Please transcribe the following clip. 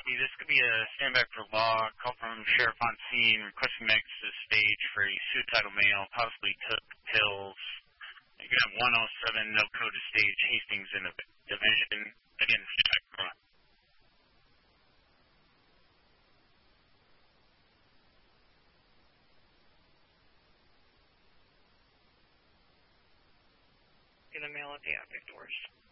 copy. This could be a standback for law. Call from sheriff on scene, requesting access to the stage for a suicidal male, possibly took pills. You could have 107 no code to stage, Hastings in the division. Again, check. The male at the object doors.